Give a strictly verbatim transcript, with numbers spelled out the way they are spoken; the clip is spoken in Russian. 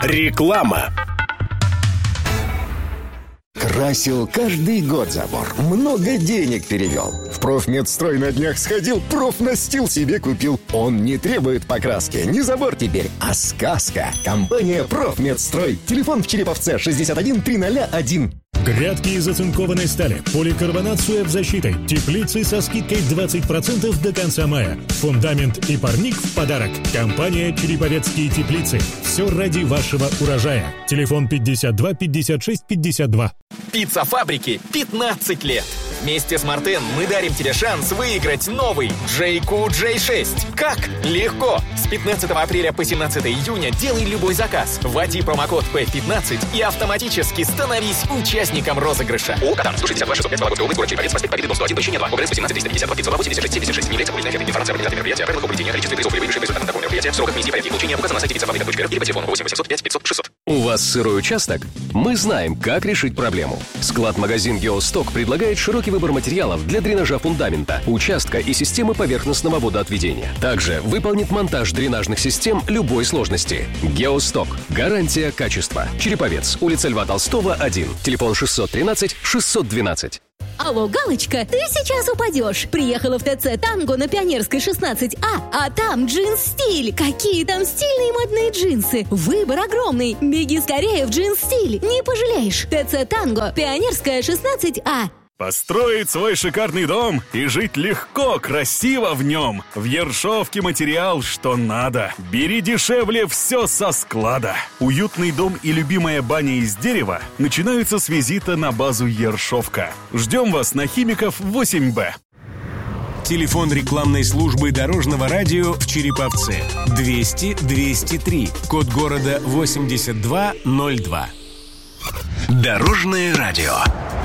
Реклама. Красил каждый год забор, много денег перевел. В Профмедстрой на днях сходил, профнастил себе купил. Он не требует покраски, не забор теперь, а сказка. Компания Профмедстрой. Телефон в Череповце шестьдесят один триста один. Грядки из оцинкованной стали, поликарбонат с уэб-защитой, теплицы со скидкой двадцать процентов до конца мая. Фундамент и парник в подарок. Компания «Череповецкие теплицы». Все ради вашего урожая. Телефон пятьдесят два пятьдесят шесть пятьдесят два. Пицца Фабрики пятнадцать лет. Вместе с Мартен мы дарим тебе шанс выиграть новый джей кью джей шесть. Как? Легко! С пятнадцатого апреля по семнадцатое июня делай любой заказ. Вводи промокод пэ пятнадцать и автоматически становись участником розыгрыша. О, Катан, сто шестьдесят два шестьсот пять, Вологодская область, город Череповец, проспект Победы, дом сто один, помещение два. ОГРС восемнадцать триста пятьдесят два пятьсот два восемьдесят шесть семьдесят шесть. Не является публичной офертой. Информация о организации мероприятия, о правилах обретения, количестве призов, выигрышей, призов такого мероприятия, в сроках внести порядке получения указано на сайте пиццафабрика точка ру или по телефону восемь восемьсот пять пятьсот шестьсот. У вас сырой участок? Мы знаем, как решить проблему. Склад-магазин «Геосток» предлагает широкий выбор материалов для дренажа фундамента, участка и системы поверхностного водоотведения. Также выполнит монтаж дренажных систем любой сложности. «Геосток». Гарантия качества. Череповец. Улица Льва Толстого, один. Телефон шестьсот тринадцать шестьсот двенадцать. Алло, Галочка, ты сейчас упадешь. Приехала в ТЦ «Танго» на Пионерской шестнадцать А, а там джинс-стиль. Какие там стильные модные джинсы. Выбор огромный. Беги скорее в джинс-стиль. Не пожалеешь. ТЦ «Танго», Пионерская шестнадцать А. Построить свой шикарный дом и жить легко, красиво в нем. В Ершовке материал, что надо. Бери дешевле все со склада. Уютный дом и любимая баня из дерева начинаются с визита на базу Ершовка. Ждем вас на Химиков восемь Б. Телефон рекламной службы Дорожного радио в Череповце двести двести три, код города восемьдесят два ноль два. Дорожное радио.